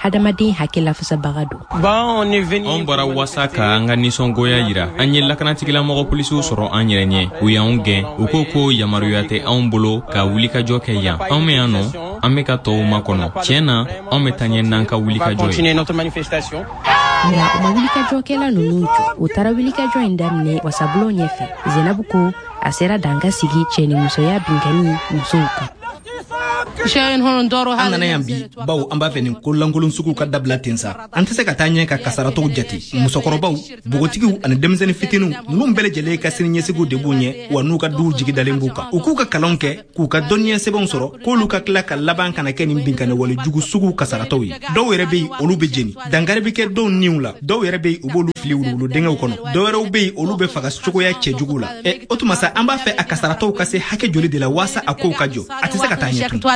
hadamaden hakila fasabaga do. On bara wasaka anga nisongoya yira anye lakanatigila mɔgɔ polisiw sɔrɔ an yɛrɛ ɲɛ u y'anw gɛn u ko yamaruyaya tɛ anw bolo ka wulikajɔ kɛ yan anw bɛ yan nɔ an bɛ ka tɔw makɔnɔ tiɲɛ na anw bɛ taa ɲɛ n'an ka wulikajɔ ye nga o ma wulikajɔkɛla ninnu jɔ u taara wulikajɔ in daminɛ wasabulon ɲɛfɛ Zenabu ko a sera danga sigi cɛ ni musoya binkani musow kan. An nana yan bi baw an b'a fɛ nin kolankolon sugu ka dabila ten sa an tɛ se ka taa ɲɛ ka kasaratow jate musokɔrɔbaw bogotigiw ani denmisɛnnin fitininw ninnu bɛɛ lajɛlen ka siniɲɛsigiw de b'u ɲɛ wa n'u ka duw jigidalen b'u kan u k'u ka kalanw kɛ k'u ka dɔnniya sɛbɛnw sɔrɔ k'olu ka tila ka laban kana kɛ nin binkanɛwale jugu sugu kasarataw ye dɔw yɛrɛ bɛ yen olu bɛ jeni dankari bɛ kɛ dɔw niw la dɔw yɛrɛ bɛ yen u b'olu fili wuluwulu denkɛw kɔnɔ dɔw wɛrɛw bɛ yen olu bɛ faga cogoya cɛjugu la o tuma sa an b'a fɛ a kasarataw ka se hakɛ joli de la waasa a kow ka jɔ a tɛ se ka taa ɲɛ tun.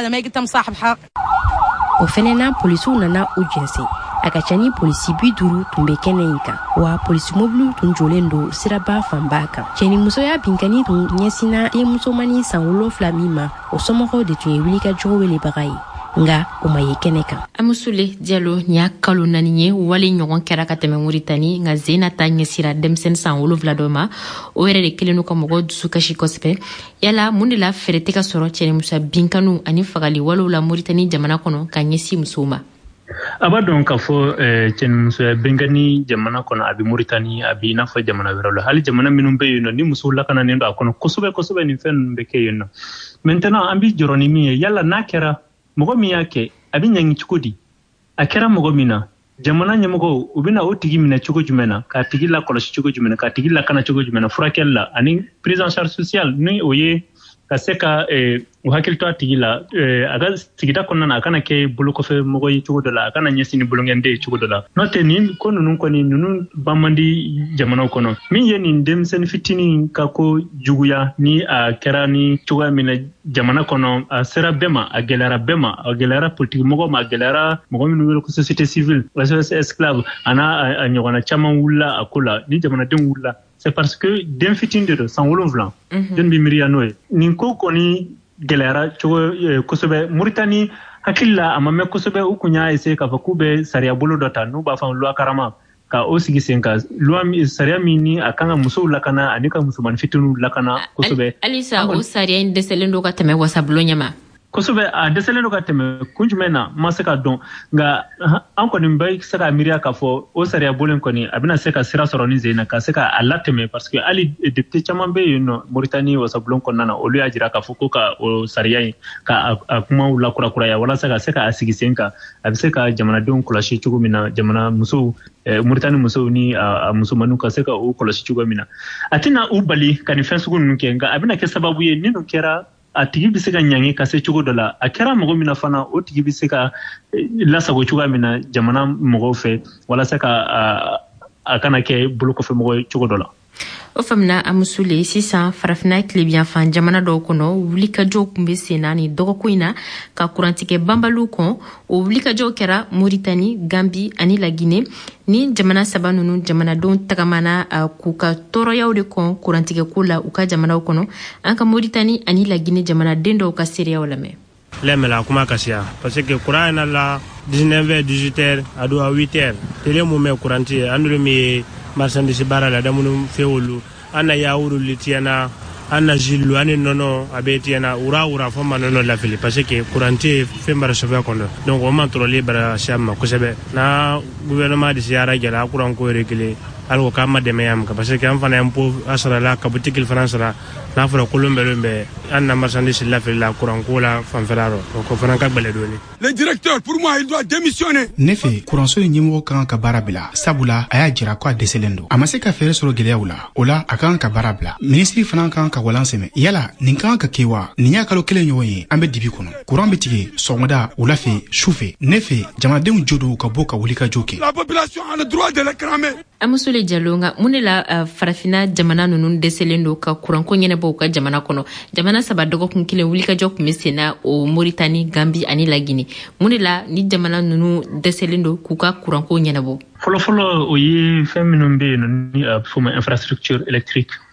O fɛnɛ na polisiw nana u jɛnse a ka ca ni polisi 50 tun bɛ kɛnɛ in kan wa polisi mobiliw tun jɔlen do siraba fanba kan cɛnimusoya binkani tun ɲɛsina denmusomani san 7 min ma o somɔgɔw de tun ye wulikajɔ welebaga ye nga o ma ye kɛnɛ kan. Amusule Diallo nya kalo nani ye wale ɲɔgɔn kɛra ka tɛmɛ Mauritanie nga Zena ta ɲɛsira denmisɛnnin san 7 dɔ ma o yɛrɛ de kelen ka mɔgɔ dusu kasi kosɛbɛ yala mun de la fɛrɛ tɛ ka sɔrɔ cɛnimusoya binkanu ani fagali walew la Mauritanie jamana kɔnɔ ka ɲɛsi musow ma. A b'a dɔn k'a fɔ cɛnimusoya binkani jamana kɔnɔ a bɛ Mauritanie a bɛ i n'a fɔ jamana wɛrɛw la hali jamana minnu bɛ yen nɔ ni musow lakananen don a kɔnɔ kosɛbɛ nin fɛn ninnu bɛ kɛ yen nɔ maintenant an bɛ jɔrɔ ni min ye yala n'a kɛra mɔgɔ min y'a kɛ a bɛ ɲangi cogo di a kɛra mɔgɔ min na jamana ɲɛmɔgɔw u bɛna o tigi minɛ cogo jumɛn na k'a tigi lakɔlɔsi cogo jumɛn na k'a tigi lakana cogo jumɛn na furakɛli la ani prise en charge sociale ni o ye ka se ka u hakili to a tigi la a ka sigida kɔnɔna na a kana kɛ bolokɔfɛ mɔgɔ ye cogo dɔ la a kana ɲɛsin ni bolonkɛnden ye cogo dɔ la n'o tɛ nin ko ninnu kɔni ninnu ban man di jamanaw kɔnɔ min ye nin denmisɛnnin fitinin ka ko juguya ni a kɛra ni cogoya min na jamana kɔnɔ a sera bɛɛ ma a gɛlɛyara bɛɛ ma a gɛlɛyara politiki mɔgɔ ma a gɛlɛyara mɔgɔ minnu wele ko société civile SOS esclave a n'a a ɲɔgɔnna caman wulila a ko la ni jamanadenw wulila c'est parce que den fitinin de don san 7 den bɛ miiriya n'o ye nin ko kɔni gɛlɛyara cogo kosɛbɛ Mauritanie hakili la a ma mɛn kosɛbɛ u kun y'a essayer k'a fɔ k'u bɛ sariya bolo dɔ ta n'u b'a fɔ loi karama ka o sigi sen kan sariya min ni a kan ka musow lakana ani ka musomanin fitininw lakana kosɛbɛ. Alisa o sariya in dɛsɛlen don ka tɛmɛ wasabulon ɲɛ ma. Kosɛbɛ a dɛsɛlen don ka tɛmɛ kun jumɛn na ma se ka dɔn nka an kɔni bɛ se ka miiriya k'a fɔ o sariya bɔlen kɔni a bɛna se ka sira sɔrɔ ni Zena ka se ka a latɛmɛ parce que hali député caman bɛ yen nɔ Mauritanie wasabulon kɔnɔna na olu y'a jira k'a fɔ ko ka o sariya in ka a kumaw lakurakuraya walasa ka se ka a sigi sen kan a bɛ se ka jamanadenw kɔlɔsi cogo min na jamana musow Mauritanie musow ni a musomaninw ka se ka o kɔlɔsi cogo min na a tɛna u bali ka nin fɛn sugu ninnu kɛ nka a bɛna kɛ sababu ye ni ninnu kɛra a tigi bɛ se ka ɲangi ka se cogo dɔ la a kɛra mɔgɔ min na fana o tigi bɛ se ka lasago cogoya min na jamana mɔgɔw fɛ walasa ka a kana kɛ bolokɔfɛ mɔgɔ ye cogo dɔ la. O famina Amusule sisan farafina tilebiyanfan jamana dɔw kɔnɔ wulikajɔw kun bɛ sen na ni dɔgɔkun in na ka kurantigɛ banbaliw kɔn o wulikajɔw kɛra Mauritanie, Gambie ani La Guinée ni jamana saba ninnu jamanadenw tagamana k'u ka tɔɔrɔyaw de kɔn kurantigɛko la u ka jamanaw kɔnɔ an ka Mauritanie ani La Guinée jamanaden dɔw ka seereyaw lamɛn. Lemela kuma kasiya parce que courant na la 19h 18h a do a 8h tele mu me couranti andulu mi marchandise bara la damunu fewulu ana yauru litiana ana jillu ani nono abetiana ura fama nono la fili parce que couranti fembara sofa kondo donc on mantroli bara shama kusebe na gouvernement de siara gela courant ko réglé algo kama de meyam ka parce que am fana impo asara la ka boutique France la na fara kolombe anna marchandise la fili la courant ko la fanferaro ko fana ka gbele doni. Le directeur pour moi il doit démissionner. Nefe kuranso ni ɲɛmɔgɔ kan ka baara bila sabula a y'a jira ko a dɛsɛlen don a ma se ka fɛɛrɛ sɔrɔ gɛlɛyaw la o la a kan ka baara bila ministre fana kan ka walan sɛmɛ yala nin kan ka kɛ wa nin y'a kalo kelen ɲɔgɔn ye an bɛ dibi kɔnɔ kuran bɛ tigɛ sɔgɔmada wula fɛ su fɛ ne fɛ jamanadenw jo don ka bɔ ka wulikajɔ kɛ. La population a le droit de le cramer. Amusule Diallo nga mun de la farafina jamana ninnu dɛsɛlen don ka kuranko ɲɛnabɔ u ka jamana kɔnɔ jamana saba dɔgɔkun kelen wulikajɔ kun bɛ sen na o Mauritanie, Gambie ani La Guinée mun de la ni jamana ninnu dɛsɛlen don k'u ka kuranko ɲɛnabɔ. Fɔlɔfɔlɔ o ye fɛn minnu bɛ yen ni a bɛ fɔ ma infrastructure électrique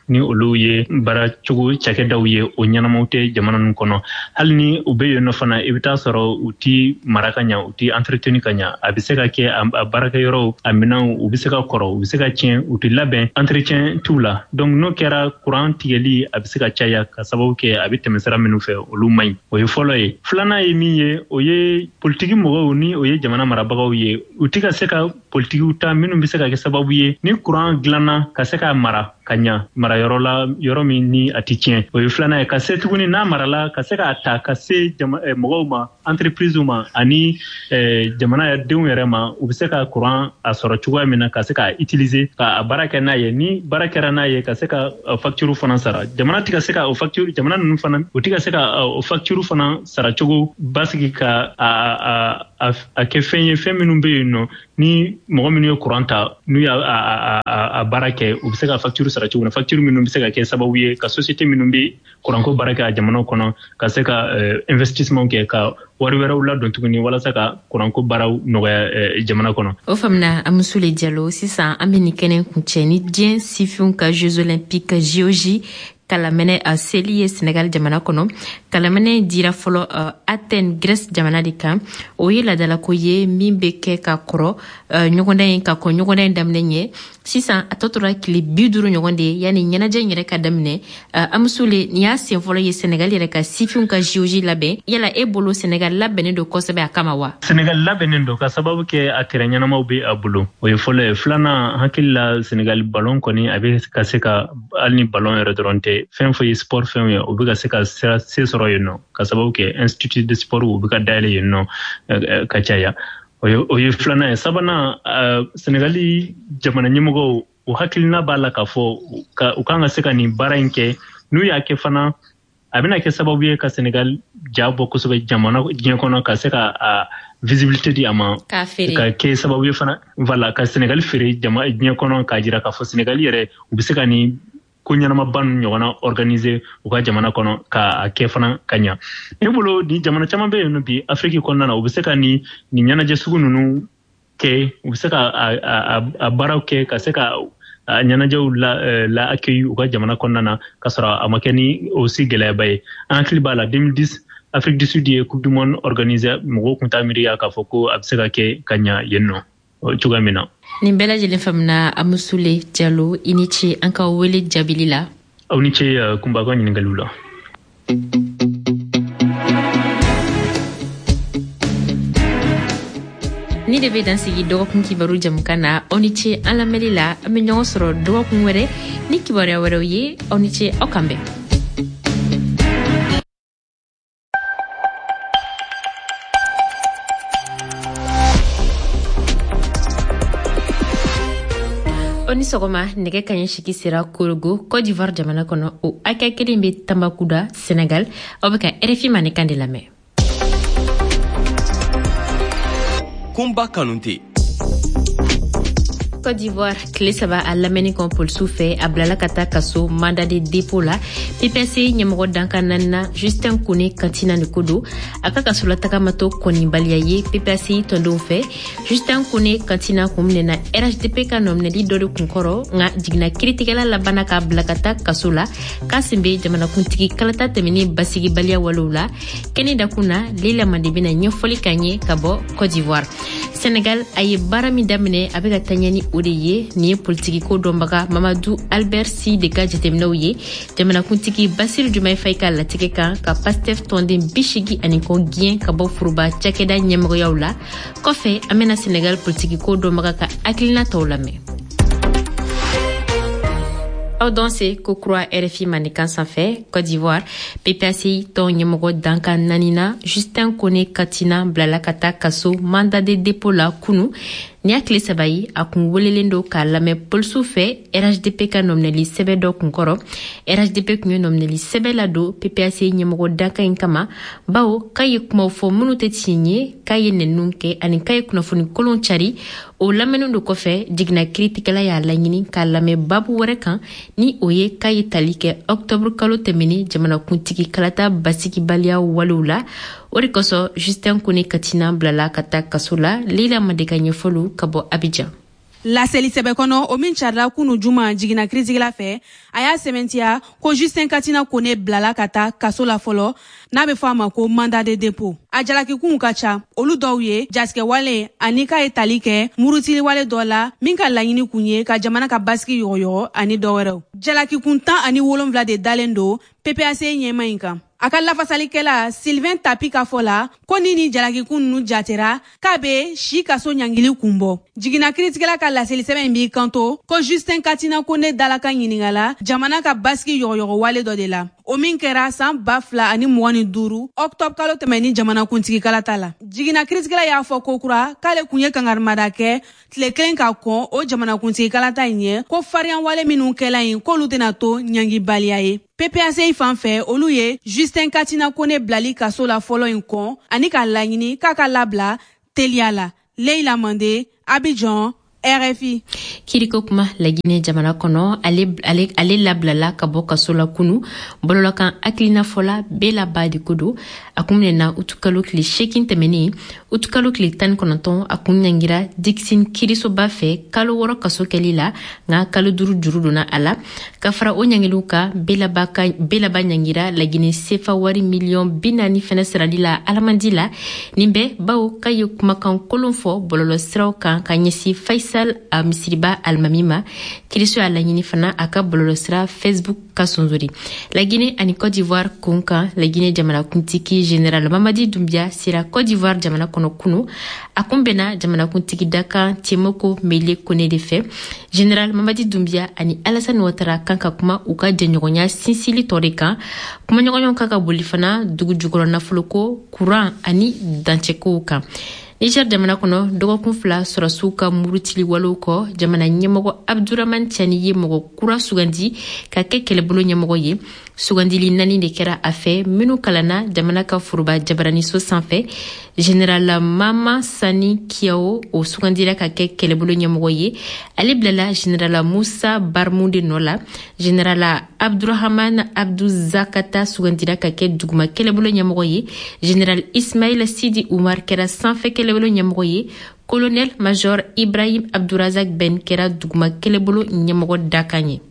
ni olu ye bara cogo cakɛdaw ye o ɲɛnamaw tɛ jamana nun kɔnɔ hali ni u bɛ yen nɔ fana i bɛ taa sɔrɔ u ti mara ka ɲa u ti entretenu ka ɲa a bɛ se ka kɛ a baarakɛyɔrɔw a minɛnw u bɛ se ka kɔrɔ u bɛ se ka tiɲɛ u ti labɛn entretien t'u la donc n'o kɛra courant tigɛli a bɛ se ka caya ka sababu kɛ a bɛ tɛmɛsira minnu fɛ olu man ɲi o ye fɔlɔ ye filanan ye min ye o ye politiki mɔgɔw ni o ye jamana marabagaw ye u ti ka se ka politikiw ta minnu bɛ se ka kɛ sababu ye ni courant dilanna ka se ka mara ka ɲa marayɔrɔ la yɔrɔ min ni a ti tiɲɛ o ye filanan ye ka se tuguni n'a marala ka se k'a ta ka se mɔgɔw ma entreprise ma ani jamana denw yɛrɛ ma u bɛ se ka courant a sɔrɔ cogoya min na ka se k'a utiliser ka baara kɛ n'a ye ni baara kɛra n'a ye ka se ka facture fana sara jamana ti ka se ka o facture jamana ninnu fana u ti ka se ka o facture fana sara cogo basigi ka a kɛ fɛn ye fɛn minnu bɛ yen nɔ ni mɔgɔ minnu ye courant ta n'u y'a baara kɛ u bɛ se ka facture sara cogo min na facture minnu bɛ se ka kɛ sababu ye ka société minnu bɛ courant ko baara kɛ a jamana kɔnɔ ka se ka investissement kɛ ka wari wɛrɛw ladon tuguni walasa ka courant ko baaraw nɔgɔya jamana kɔnɔ. O faamuna Amusule Diallo sisan an bɛ nin kɛnɛ kuncɛ ni diɲɛ sifinw ka Jeux olympiques JOJ kalamɛnɛ a seli ye Senegal jamana kɔnɔ kalamɛnɛ dira fɔlɔ Athènes Grèce jamana de kan o ye ladalako ye min bɛ kɛ ka kɔrɔ ɲɔgɔndan in ka kɔ ɲɔgɔndan in daminɛ ɲɛ sisan a tɔ tora tile 50 ɲɔgɔn de yanni ɲɛnajɛ in yɛrɛ ka daminɛ Amusule nin y'a sen fɔlɔ ye Senegal yɛrɛ ka sifinw ka JOJ labɛn yala e bolo Senegal labɛnnen don kosɛbɛ a kama wa? Senegal labɛnnen don ka sababu kɛ a terrain ɲɛnamaw bɛ a bolo o ye fɔlɔ ye filanan hakili la Senegal ballon kɔni a bɛ ka se ka hali ni ballon yɛrɛ dɔrɔn tɛ fɛn fo ye sport fɛnw ye o bɛ ka se ka se sɔrɔ yen nɔ ka sababu kɛ institut de sport u bɛ ka dayɛlɛ yen nɔ ka caya o ye filanan ye sabanan Senegali jamana ɲɛmɔgɔw o hakilina b'a la k'a fɔ u kan ka se ka nin baara in kɛ n'u y'a kɛ fana a bɛna kɛ sababu ye ka Senegal ja bɔ kosɛbɛ jamana diɲɛ kɔnɔ ka se ka visibilité di a ma ka kɛ sababu ye fana voilà ka Senegal feere diɲɛ kɔnɔ k'a jira k'a fɔ Senegal yɛrɛ u bɛ se ka nin ko ɲɛnamaba ninnu ɲɔgɔnna organiser u ka jamana kɔnɔ k'a kɛ fana ka ɲa ne bolo ni jamana caman bɛ yen nɔ bi Afrique kɔnɔna na u bɛ se ka nin ɲɛnajɛ sugu ninnu kɛ u bɛ se ka a baaraw kɛ ka se ka ɲɛnajɛw la accueillir u ka jamana kɔnɔna na ka sɔrɔ a ma kɛ ni aussi gɛlɛyaba ye an hakili b'a la 2010 Afrique du Sud ye coupe du monde organiser mɔgɔw tun t'a miiriya k'a fɔ ko a bɛ se ka kɛ ka ɲa yen nɔ cogoya min na. Nin bɛɛ lajɛlen faamuna Amusule Diallo i ni ce an ka wele jaabili la. Aw ni ce kunba ka ɲininkaliw la. Ni de bɛ dansigi dɔgɔkun kibaru jamukan na aw ni ce an lamɛnli la an bɛ ɲɔgɔn sɔrɔ dɔgɔkun wɛrɛ ni kibaruya wɛrɛw ye aw ni ce aw kan bɛn. Oni sɔgɔma nɛgɛ kaɲɛ 8 sera Korogo Côte d'Ivoire jamana kɔnɔ o hakɛ kelen bɛ Tambacounda Sénégal aw bɛ ka RFI manikan de lamɛn. Kumba Kanute. Côte d'Ivoire tile 3 a lamɛnni kɔn polisiw fɛ a bilala ka taa kaso mandat de dépôt la PPAC ɲɛmɔgɔ dankan 4nan Justin Kone kantina ni ko don a ka kasolatagamatɔ kɔnibaliya ye PPAC tɔndenw fɛ Justin Kone kantina kun minɛna RHDP ka nɔminɛli dɔ de kunkɔrɔ nka jiginna kiritigɛla labanna k'a bila ka taa kaso la k'a sen bɛ jamanakuntigi kalata tɛmɛni basigibaliya walew la kɛnɛ dakun na Leila Mande bɛna ɲɛfɔli k'an ye ka bɔ Côte d'Ivoire. Sénégal a ye baara min daminɛ a bɛ ka taa ɲɛ ni o de ye nin ye politiki ko dɔnbaga Mamadou Albert Sy de ka jateminɛw ye jamanakuntigi Bassirou Diomaye Faye ka latigɛ kan ka Pastef tɔnden 89 gɛn ka bɔ furuba cakɛda ɲɛmɔgɔyaw la kɔfɛ an bɛna Sénégal politiki ko dɔnbaga ka hakilina tɔw lamɛn. Aw dɔn se ko kura RFI manikan sanfɛ Côte d'Ivoire PPAC tɔn ɲɛmɔgɔ dankan 4nan Justin Kone katina bilala ka taa kaso mandat de dépôt la kunu ni a tile 3 ye a kun welelen don k'a lamɛn polisiw fɛ RHDP ka nɔminɛli sɛbɛn dɔ kunkɔrɔ RHDP kun ye nɔminɛli sɛbɛn la don PPAC ɲɛmɔgɔ dankan in kama bawo k'a ye kumaw fɔ minnu tɛ tiɲɛ ye k'a ye nɛninw kɛ ani k'a ye kunnafoni kolon cari o lamɛnni don kɔfɛ jiginna kiritigɛla y'a laɲini k'a lamɛn babu wɛrɛ kan ni o ye k'a ye tali kɛ octobre kalo tɛmɛni jamanakuntigi kalata basigibaliya walew la o de kosɔn Justin Kone katina bilala ka taa kaso la Leila Mande ka ɲɛfɔliw ka bɔ Abidjan. La seli sɛbɛ kɔnɔ o min carila kunu juma jigina kiiritigila fɛ a y'a sɛmɛntiya ko Justin Katina Kone bilala ka taa kaso la fɔlɔ n'a bɛ fɔ a ma ko mandat de dépôt. A jalakikun ka ca olu dɔw ye jatigɛwale ani k'a ye tali kɛ murutiliwale dɔ la min ka laɲini kun ye ka jamana ka basigi yɔgɔyɔgɔ ani dɔwɛrɛw. Jalakikun 17 de dalen don PPAC ɲɛma in kan. A ka lafasalikɛla Sylvain Tapi ka fɔ la ko ni jalakikun ninnu jatera k'a bɛ si kaso ɲangili kun bɔ. Jigina kiiritigɛla ka laseli sɛbɛn in b'i kanto ko Justin Katina Kone dalaka ɲiningala jamana ka basigi yɔgɔyɔgɔ wale dɔ de la. O min kɛra san 2025 octobre kalo tɛmɛni jamanakuntigi kalata la. Jigina kiiritigɛla y'a fɔ ko kura k'ale kun ye kangarimada kɛ tile kelen ka kɔn o jamanakuntigi kalata in ye ko fariyan wale minnu kɛla in k'olu tɛna to ɲangibaliya ye. PPAC fan fɛ olu ye Justin Katina Kone bilali kaso la fɔlɔ in kɔn ani ka laɲini k'a ka labila teliya la. Leila Mande, Abidjan, RFI. Kiriko kuma Laginɛ jamana kɔnɔ ale labilala ka bɔ kaso la kunu bololakan hakilina fɔla bela badi kodo a kun minɛna utukalo tile 8 tɛmɛnen utukalo tile 19 a kun ɲangira Dixine Kirisoba fɛ kalo 6 kaso kɛli la nka kalo 5 juru donna a la ka fara o ɲangiliw kan belaba ɲangira Laginɛ sefa wari miliyɔn 40 fɛnɛ sirali la alamandi la nin bɛ bawo k'a ye kumakan kolon fɔ bɔlɔlɔ siraw kan ka ɲɛsi Faisal a misiriba almamima kiriso a laɲini fana a ka bɔlɔlɔsira Facebook ka sonzori. Laginɛ ani Côte d'Ivoire kunkan Laginɛ jamanakuntigi Général Mamadi Doumbia sera Côte d'Ivoire jamana kɔnɔ kunu a kun bɛnna jamanakuntigi dakan Temoko Mele Kone de fɛ. Général Mamadi Doumbia ani Alassane Ouattara kan ka kuma u ka jɛɲɔgɔnya sinsili tɔ de kan kumaɲɔgɔnyaw kan ka boli fana dugu jukɔrɔ nafoloko courant ani dancɛkow kan. Niger jamana kɔnɔ dɔgɔkun 2 sɔrɔsiw ka murutili walew kɔ jamana ɲɛmɔgɔ Abdurahmane Tiani ye mɔgɔ kura sugandi ka kɛ kɛlɛbolo ɲɛmɔgɔ ye. Sugandili 4 de kɛra a fɛ minnu kalanna jamana ka foroba jabaraniso sanfɛ. Général Mama Sani Kiao o sugandira ka kɛ kɛlɛbolo ɲɛmɔgɔ ye. Ale bilala Général Moussa Barmunde nɔ la. Général Abdurahmane Abdou Zakata sugandira ka kɛ duguma kɛlɛbolo ɲɛmɔgɔ ye. Général Ismail Sidi Umar kɛra sanfɛ kɛlɛbolo ɲɛmɔgɔ ye. Colonel Major Ibrahim Abdurazak Ben kɛra duguma kɛlɛbolo ɲɛmɔgɔ dakan ye.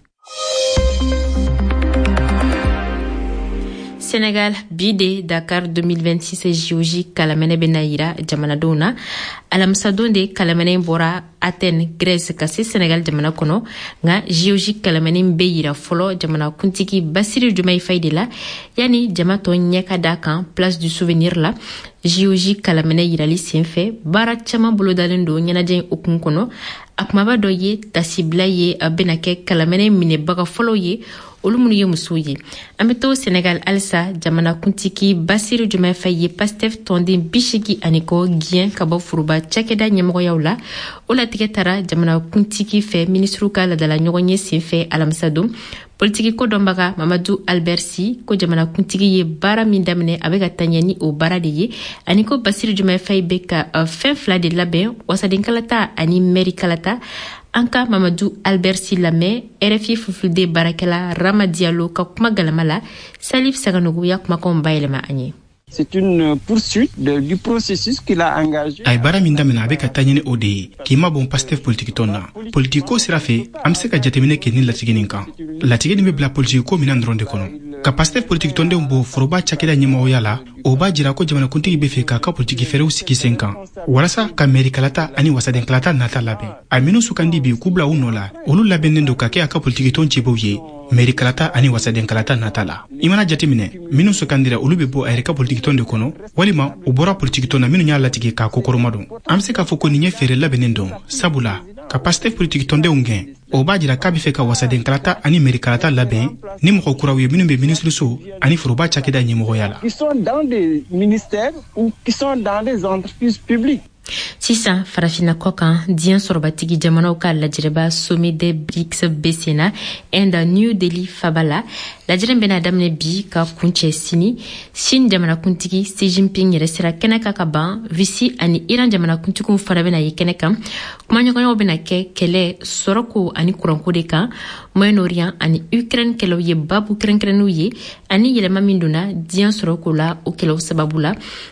Sénégal bide Dakar 2026 JOJ kalamɛnɛ bɛna yira jamanadenw na. Alamisadon de kalamɛnɛ bɔra Athènes Grèce ka se Sénégal jamana kɔnɔ nka JOJ kalamɛnɛ bɛ yira fɔlɔ jamanakuntigi Bassirou Diomaye Faye de la yani jama tɔ ɲɛ ka da kan Place du Souvenir la. JOJ kalamɛnɛ yirali senfɛ baara caman bolodalen don ɲɛnajɛ hukumu kɔnɔ. A kumaba dɔ ye tasibila ye a bɛna kɛ kalamɛnɛ minɛbaga fɔlɔw ye olu minnu ye musow ye. An bɛ to Sénégal halisa jamanakuntigi Bassirou Diomaye Faye ye Pastef tɔnden 80 kɔ gɛn ka bɔ foroba cakɛda ɲɛmɔgɔyaw la. O latigɛ taara jamanakuntigi fɛ ministru ka ladala ɲɔgɔn ye senfɛ alamisa don. Politiki ko dɔnbaga Mamadou Albert Sy ko jamanakuntigi ye baara min daminɛ a bɛ ka taa ɲɛ ni o baara de ye ani ko Bassirou Diomaye Faye bɛ ka fɛn 2 de labɛn wasaden kalata ani mairie kalata. An ka Mamadou Albert Sy lamɛn RFI Fulfulde baarakɛla Rama Diallo ka kuma galama la Salif Saganogo ya kumakanw bayɛlɛma an ye. C'est une poursuite du processus qu'il a engagé. Ay bara min damina abe ka taɲini o de ye k'i ma bon Pastef politique ton na politique ko sira fɛ an bɛ se ka jateminɛ kɛ ni latigɛ nin kan latigɛ nin bɛ bila politique ko minan dɔrɔn de kɔnɔ ka Pastef politique tɔndenw bɔ foroba cakɛda ɲɛmɔgɔya la o b'a jira ko jamanakuntigi bɛ fɛ k'a ka politique fɛrɛw sigi sen kan walasa ka mairie kalata ani wasaden kalata nata labɛn a minnu sukandi bi k'u bila u nɔ la olu labɛnnen don ka kɛ a ka politique tɔn cibɛw ye mairie kalata ani wasaden kalata nata la i mana jateminɛ minnu sukandira olu bɛ bɔ a yɛrɛ ka politique tɔn de kɔnɔ walima u bɔra politique tɔn na minnu y'a latigɛ k'a kokɔrɔma dɔn an bɛ se k'a fɔ ko nin ye fɛɛrɛ labɛnnen dɔn sabula ka Pastef politique tɔndenw gɛn o b'a jira k'a bɛ fɛ ka wasaden kalata ani mairie kalata labɛn ni mɔgɔ kuraw ye minnu bɛ ministreso ani foroba cakɛda ɲɛmɔgɔya la. Qui sont dans des ministères ou qui sont dans des entreprises publiques. Sisan farafina kɔ kan diɲɛ sɔrɔbatigi jamanaw ka lajɛrɛba sommet des BRICS bɛsenna Inde New Delhi faba la lajɛrɛ bɛna daminɛ bi ka kuncɛ sini Chine jamanakuntigi Xi Jinping yɛrɛ sera kɛnɛ kan ka ban Russie ani Iran jamanakuntigiw fana bɛna ye kɛnɛ kan kumaɲɔgɔnyaw bɛna kɛ kɛlɛ sɔrɔko ani kuranko de kan Moyen-Orient ani Ukraine kɛlɛw ye babu kɛrɛnkɛrɛnnenw ye ani yɛlɛma min donna diɲɛ sɔrɔko la o kɛlɛw sababu la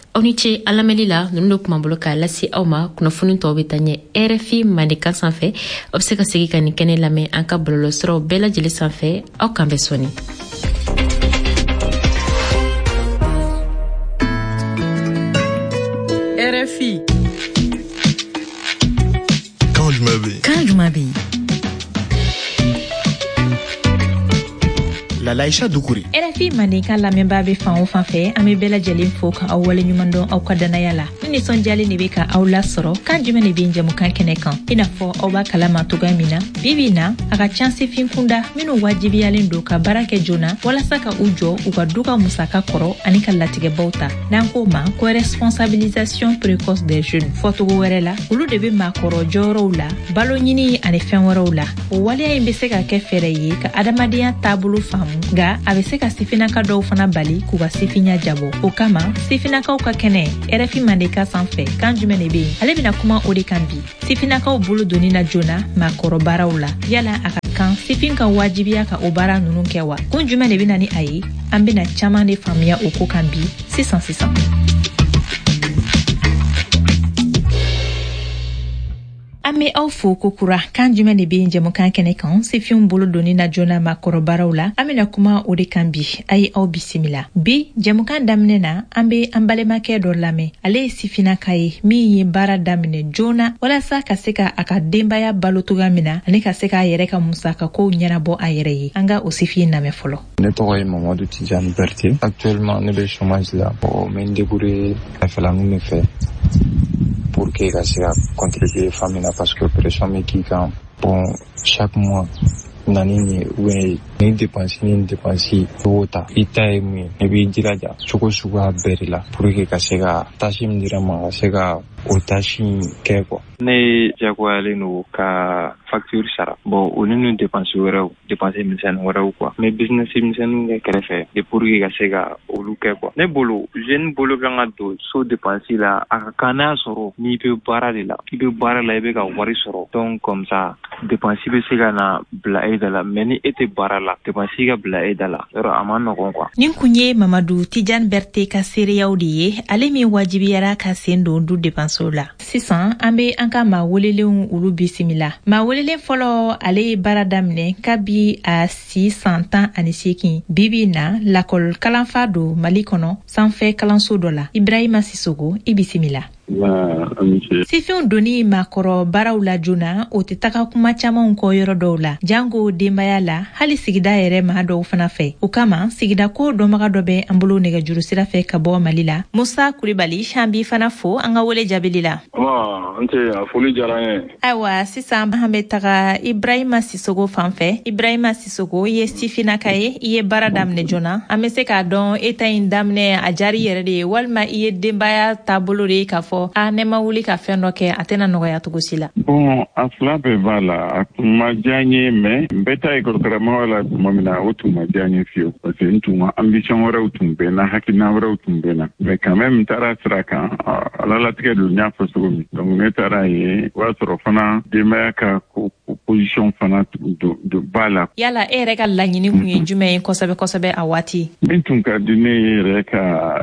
aw ni ce a lamɛnli la ninnu de kuma bolo k'a lase aw ma kunnafoni tɔw bɛ taa ɲɛ RFI mandenkan sanfɛ aw bɛ se ka segin ka nin kɛnɛ lamɛn an ka bɔlɔlɔsiraw bɛɛ lajɛlen sanfɛ aw kan bɛ sɔnni. RFI. Quand je m'habille. La Laïcha Doukouri. RFI Mandinka lamɛnbaa bɛ fan o fan fɛ an bɛ bɛɛ lajɛlen fo ka aw wale ɲuman dɔn aw ka danaya la. Ni nisɔndiyalen de bɛ ka aw lasɔrɔ kan jumɛn de bɛ jamukan kɛnɛ kan. I n'a fɔ aw b'a kalama cogoya min na bi bi in na a ka ca sifin kunda minnu wajibiyalen don ka baara kɛ joona walasa ka u jɔ u ka du ka musaka kɔrɔ ani ka latigɛbaw ta. N'an k'o ma ko responsabilisation précoce des jeunes. Fɔcogo wɛrɛ la olu de bɛ maakɔrɔ jɔyɔrɔw la balo ɲini ani fɛn wɛrɛw la. O waleya in bɛ se ka kɛ fɛɛrɛ ye ka adamadenya taabolo faamu nga a bɛ se ka sifinaka dɔw fana bali k'u ka sifinya jabɔ. O kama sifinakaw ka kɛnɛ RFI Mandeka sanfɛ kan jumɛn de bɛ yen ale bɛna kuma o de kan bi. Sifinakaw bolo doni na joona maakɔrɔ baaraw la yala a ka kan sifin ka wajibiya ka o baara ninnu kɛ wa kun jumɛn de bɛna ni a ye an bɛna caman de faamuya o ko kan bi sisan. An bɛ aw fo kokura kan jumɛn de bɛ jamukan kɛnɛ kan sifinw bolo doni na joona maakɔrɔbaraw la an bɛna kuma o de kan bi a ye aw bisimila. Bi jamukan daminɛ na an bɛ an balimakɛ dɔ lamɛn ale ye sifinaka ye min ye baara daminɛ joona walasa ka se ka a ka denbaya balo cogoya min na ani ka se k'a yɛrɛ ka musakakow ɲɛnabɔ a yɛrɛ ye. An ka o sifin lamɛn fɔlɔ. Ne tɔgɔ ye Mamadu Tijani Berté. Actuellement ne bɛ chômage la. N bɛ n débrouiller kɛfɛlanin de fɛ pour que ka se ka contribuer famille na parce que pression bɛ k'i kan. Bon chaque mois nani ni ni dépense o ta i ta ye mun ye i b'i jilaja cogo suguya bɛɛ de la pour que ka se ka tâche min dira ma ka se ka o tâche kɛ quoi. Ne jagoyalen don ka facture sara bon o ni dépense wɛrɛw dépense misɛnnin wɛrɛw quoi mais business misɛnninw kɛ kɛrɛfɛ de pour que ka se ka olu kɛ quoi. Ne bolo jeune bolo kan ka don so dépense la a ka kan n'a sɔrɔ n'i bɛ baara de la i bɛ baara la i bɛ ka wari sɔrɔ donc comme ça dépense bɛ se ka na bila e da la mais ni e tɛ baara la dépense ka bila e da la yɔrɔ a ma nɔgɔn quoi. Nin kun ye Mamadu Tijani Berté ka seereyaw de ye ale min wajibiyara ka sen don du dépensew la. Sisan an bɛ an ka maa welelenw olu bisimila. Maa welelen fɔlɔ ale ye baara daminɛ kabi a si san 18 bibi na lakɔl kalanfa don Mali kɔnɔ sanfɛ kalanso dɔ la. Ibrahima Sisogo i bisimila. Sifinw doni maakɔrɔ baaraw la joona o tɛ taga kuma camanw kɔ yɔrɔ dɔw la jango denbaya la hali sigida yɛrɛ maa dɔw fana fɛ. O kama sigida ko dɔnbaga dɔ bɛ an bolo nɛgɛjuru sira fɛ ka bɔ Mali la. Musa Kulibali an b'i fana fo an ka wele jaabili la. An tɛ a foli diyara n ye. Ayiwa sisan an bɛ taga Ibrahima Sisogo fan fɛ. Ibrahima Sisogo i ye sifinaka ye i ye baara daminɛ joona an bɛ se k'a dɔn e ta in daminɛ a jaari yɛrɛ de ye walima i ye denbaya taabolo de ye k'a fɔ ne ma wuli ka fɛn dɔ kɛ a tɛna nɔgɔya cogo si la. Bon a fila bɛɛ b'a la a tun ma diya n ye mais n bɛ taa école-karamɔgɔ la tuma min na o tun ma diya n ye fiyewu parce que n tun ka ambition wɛrɛw tun bɛ n na hakilina wɛrɛw tun bɛ n na mais quand même n taara sira kan ala latigɛ don n y'a fɔ cogo min donc ne taara ye o y'a sɔrɔ fana denbaya ka position fana don b'a la. Yala e yɛrɛ ka laɲini kun ye jumɛn ye kosɛbɛ kosɛbɛ a waati. Min tun ka di ne yɛrɛ ka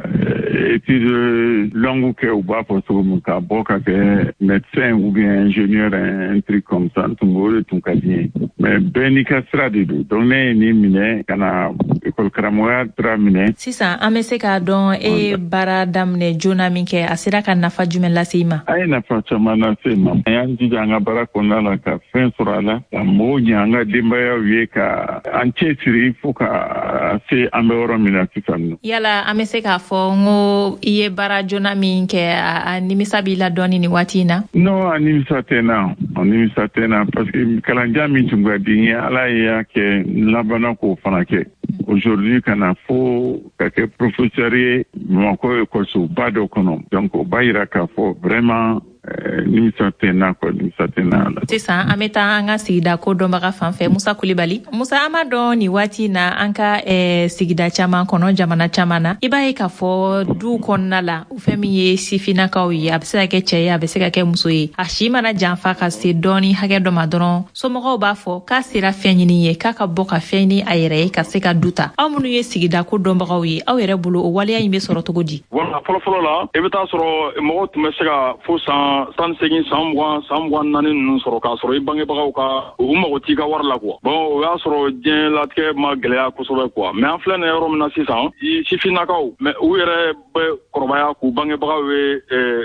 étude longue kɛ u b'a fɔ cogo min ka bɔ ka kɛ médecin ou bien ingénieur un truc comme ça tun o de tun ka di ye mais bɛɛ n'i ka sira de don donc ne ye nin minɛ ka na école karamɔgɔya sira minɛ. Sisan an bɛ se k'a dɔn e ye baara daminɛ joona min kɛ a sera ka nafa jumɛn lase i ma. A ye nafa caman lase n ma an y'an jija an ka baara kɔnɔna la ka fɛn sɔrɔ a la ka mɔgɔw ɲɛ an ka denbayaw ye ka an cɛsiri fo ka se an bɛ yɔrɔ min na sisan. Yala an bɛ se k'a fɔ n ko i ye baara joona min kɛ a nimisa b'i la dɔɔni ni waati in na. Non a nimisa tɛ n na parce que kalanjan min tun ka di n ye ala y'a kɛ n labanna k'o fana kɛ. Aujourd'hui kana fo ka kɛ professeur ye Bamakɔ école ba dɔ kɔnɔ donc o b'a yira k'a fɔ vraiment nimisa tɛ n na quoi, nimisa tɛ n na la. Sisan an bɛ taa an ka sigida ko dɔnbaga fan fɛ Musa Kulibali. Musa, an b'a dɔn nin waati na an ka sigida caman kɔnɔ jamana caman na i b'a ye k'a fɔ du kɔnɔna la o fɛn min ye sifinnakaw ye a bɛ se ka kɛ cɛ ye a bɛ se ka kɛ muso ye a si mana janfa ka se dɔɔni hakɛ dɔ ma dɔrɔn somɔgɔw b'a fɔ k'a sera fɛn ɲini ye k'a ka bɔ ka fɛn ɲini a yɛrɛ ye ka se ka du ta. Aw minnu ye sigida ko dɔnbagaw ye aw yɛrɛ bolo o waleya in bɛ sɔrɔ cogo di? Voilà, fɔlɔfɔlɔ la i bɛ taa sɔrɔ mɔgɔw tun bɛ se ka fo san 18 san 20 san 24 ninnu sɔrɔ k'a sɔrɔ i bangebagaw ka u mago t'i ka wari la quoi. Bon o y'a sɔrɔ diɲɛ latigɛ ma gɛlɛya kosɛbɛ quoi. Mais an filɛ nin yɔrɔ min na sisan sifinnakaw mais u yɛrɛ bɛ kɔrɔbaya k'u bangebagaw ye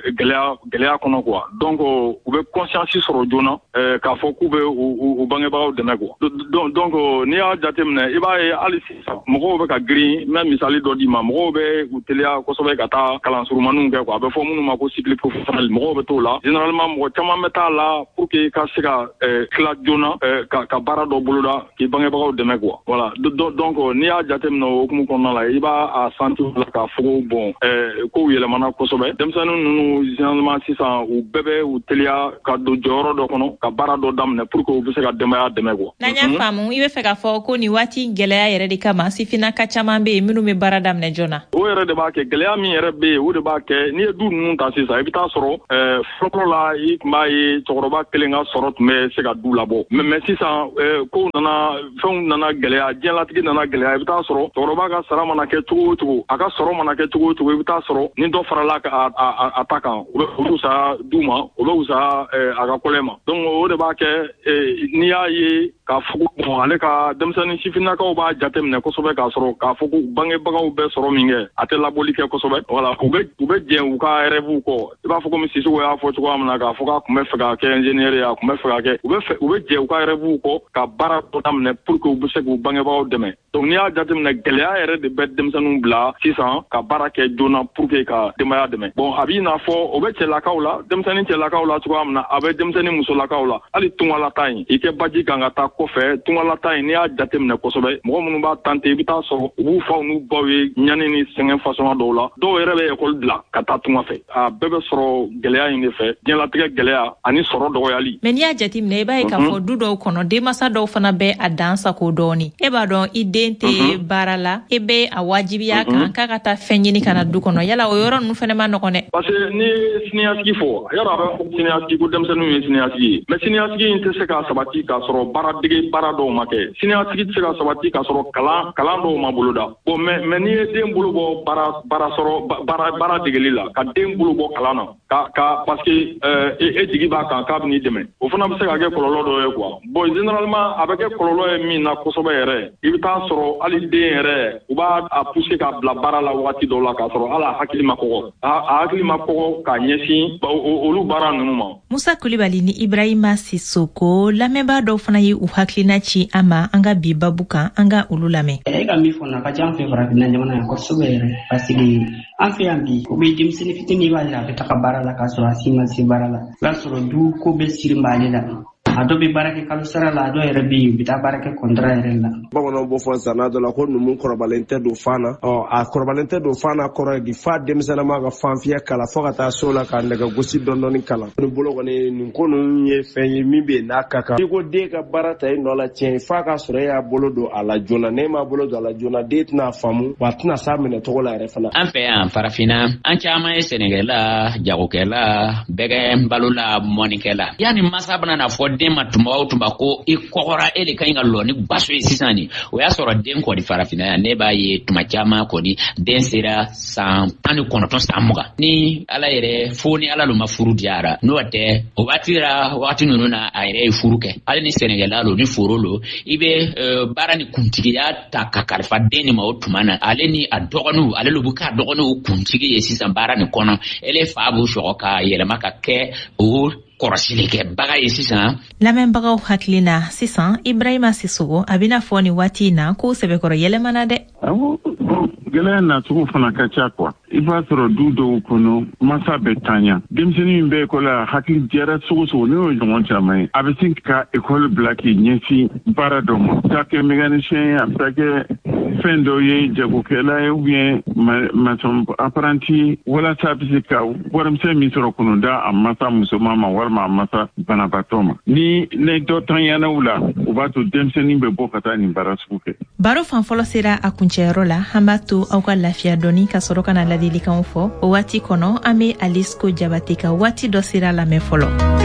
gɛlɛya kɔnɔ quoi. Donc u bɛ conscience sɔrɔ joona k'a fɔ k'u bɛ u bangebagaw dɛmɛ quoi. Donc n'i y'a jateminɛ i b'a ye hali sisan mɔgɔw bɛ ka girin n bɛ misali dɔ d'i ma mɔgɔw bɛ u teliya kosɛbɛ ka taa kalan surumaniw kɛ quoi. A bɛ fɔ minnu ma ko cycle professionnel mɔgɔw bɛ t'o la généralement mɔgɔ caman bɛ taa la pour que ka se ka tila joona ka baara dɔ boloda k'i bangebagaw dɛmɛ quoi. Voilà donc n'i y'a jateminɛ o hukumu kɔnɔna la i b'a sentir la k'a fɔ ko bon kow yɛlɛmana kosɛbɛ denmisɛnnin ninnu généralement sisan u bɛɛ bɛ u teliya ka don jɔyɔrɔ dɔ kɔnɔ ka baara dɔ daminɛ pour que u bɛ se ka denbaya dɛmɛ quoi. N'an y'a faamu i bɛ fɛ k'a fɔ ko nin waati gɛlɛya yɛrɛ de kama sifinnaka caman bɛ yen minnu bɛ baara daminɛ joona. O yɛrɛ de b'a kɛ gɛlɛya min yɛrɛ bɛ yen o de b'a kɛ n'i ye du ninnu ta sisan i bɛ taa sɔrɔ fɔlɔ la i tun b'a ye cɛkɔrɔba kelen ka sɔrɔ tun bɛ se ka du labɔ mais sisan kow nana fɛnw nana gɛlɛya diɲɛlatigɛ nana gɛlɛya i bɛ taa sɔrɔ cɛkɔrɔba ka sara mana kɛ cogo o cogo a ka sɔrɔ mana kɛ cogo o cogo i bɛ taa sɔrɔ ni dɔ farala a ta kan o bɛ fisaya du ma o bɛ fisaya a ka kɔlɛ ma donc o de b'a kɛ n'i y'a ye k'a fɔ bon ale ka denmisɛnnin sifinnakaw b'a jateminɛ kosɛbɛ k'a sɔrɔ k'a fɔ ko bangebagaw bɛ sɔrɔ min kɛ a tɛ labɔli kɛ kosɛbɛ voilà u bɛ jɛn u ka rêve kɔ i b'a fɔ komi Sisoko y'a fɔ cogoya min na k'a fɔ k'a tun bɛ fɛ ka kɛ ingénieur ye a tun bɛ fɛ ka kɛ u bɛ jɛn u ka rêve kɔ ka baara dɔ daminɛ pour que u bɛ se k'u bangebagaw dɛmɛ donc n'i y'a jateminɛ gɛlɛya yɛrɛ de bɛ denmisɛnninw bila sisan ka baara kɛ joona pour que ka denbaya dɛmɛ bon a b'i n'a fɔ o bɛ cɛlakaw la denmisɛnnin cɛlakaw la cogoya min na a bɛ denmisɛnnin musolakaw la hali tungalata in i kɛ baji kan ka taa kɔfɛ tungalata in n'i y'a jateminɛ kosɛbɛ mɔgɔ minnu b'a tante i bɛ taa sɔrɔ u b'u faw n'u baw ye ɲani ni sɛgɛn fasɔn dɔw la dɔw yɛrɛ bɛ ekɔli bila ka taa tunga fɛ a bɛɛ bɛ sɔrɔ gɛlɛya in de fɛ diɲɛlatigɛ gɛlɛya ani sɔrɔ dɔgɔyali. Mais n'i y'a jateminɛ i b'a ye k'a fɔ du dɔw kɔnɔ denmansa dɔw fana bɛ a dan sago dɔɔni e b'a dɔn i den tɛ baara la e bɛ a wajibiya kan k'a ka taa fɛn ɲini ka na du kɔnɔ yala o yɔrɔ ninnu fana ma nɔgɔn dɛ. Parce que ni siniɲasigi fɔ yala a bɛ fɔ siniɲasigi ko denmisɛnninw ye siniɲasigi ye mais siniɲasigi in tɛ se ka sabati k'a sɔrɔ baara dɔw ma kɛ siniɲasigi tɛ se ka sabati k'a sɔrɔ kalan dɔw ma boloda bon mais n'i ye den bolo bɔ baara degeli la ka den bolo bɔ kalan na ka parce que e jigi b'a kan k'a bɛ n'i dɛmɛ o fana bɛ se ka kɛ kɔlɔlɔ dɔ ye quoi bon généralement a bɛ kɛ kɔlɔlɔ ye min na kosɛbɛ yɛrɛ i bɛ taa sɔrɔ hali den yɛrɛ u b'a pousser k'a bila baara la waati dɔw la k'a sɔrɔ hali a hakili ma kɔgɔ a hakili ma kɔgɔ k'a ɲɛsin olu baara ninnu ma. Musa Kulibali ni Ibrahima Sisoko lamɛnbaa dɔw fana ye u hakilina ci an ma an ka bi babu kan an ka olu lamɛn. E ka min fɔ na ka ca an fɛ farafinna jamana yan kosɛbɛ yɛrɛ parce que an fɛ yan bi u bɛ denmisɛnnin fitinin b'a la a bɛ taga baara la k'a sɔrɔ a si ma se baara la i b'a sɔrɔ du ko bɛ siri b'ale la a dɔ bɛ baara kɛ kalo sara la a dɔ yɛrɛ bɛ yen u bɛ taa baara kɛ contrat yɛrɛ la. Bamananw b'o fɔ zanna dɔ la ko numu kɔrɔbalen tɛ don fan na a kɔrɔbalen tɛ don fan na kɔrɔ ye di fa denmisɛnninma ka fanfiyɛ kalan fo ka taa so la k'a nɛgɛ gosi dɔɔni kalan ne bolo kɔni nin ko ninnu ye fɛn ye min bɛ yen n'a ka kan i ko den ka baara ta i nɔ la tiɲɛ f'a ka sɔrɔ e y'a bolo don a la joona n'e m'a bolo don a la joona den tɛna faamu wa a tɛna s'a minɛ cogo la yɛrɛ fana. An fɛ yan farafinna an caman ye sɛnɛkɛla jagokɛla bɛɛ balola mɔnikɛla yanni mansa bɛna na fɔ den ma tuma o tuma ko i kɔgɔra e de ka ɲi ka lɔ ni baso ye sisan ni o y'a sɔrɔ den kɔni farafinna yan ne b'a ye tuma caman kɔni den sera san 19 san 20 ni ala yɛrɛ fo ni ala ma furu diyara n'o tɛ o waati ninnu na a yɛrɛ ye furu kɛ hali ni sɛnɛkɛla lo ni foro lo i bɛ baara ni kuntigiya ta ka kalifa den ni ma o tuma na ale ni a dɔgɔninw ale lu bɛ k'a dɔgɔninw kuntigi ye sisan baara ni kɔnɔ ele fa b'u sɔgɔ ka yɛlɛma ka kɛ o kɔrɔsili kɛ baga ye sisan. Lamɛnbagaw hakilina sisan Ibrahima Sisoko a bɛna fɔ nin waati in na ko sɛbɛkɔrɔ yɛlɛmana dɛ. Gɛlɛya nacogo fana ka ca quoi i b'a sɔrɔ du dɔw kɔnɔ masa bɛ tanya denmisɛnnin min bɛ ekɔli la hakili jɛra sogo sogo ne y'o ɲɔgɔn caman ye a bɛ se ka ekɔli bila k'i ɲɛsin baara dɔ ma a bɛ taa kɛ mécanicien ye a bɛ taa kɛ fɛn dɔ ye jagokɛla ye ou bien maçon apprenti walasa a bɛ se ka warimisɛn min sɔrɔ kununda a masa musoman ma walima a masa banabaatɔ ma ni dɔ tanyana u la u b'a to denmisɛnnin bɛ bɔ ka taa nin baara sugu kɛ. Baro fan fɔlɔ sera a kuncɛyɔrɔ la, an b'a to aw ka lafiya dɔɔni ka sɔrɔ ka na ladilikanw fɔ. O waati kɔnɔ an bɛ Alice Ko Jabate ka waati dɔ sera lamɛn fɔlɔ.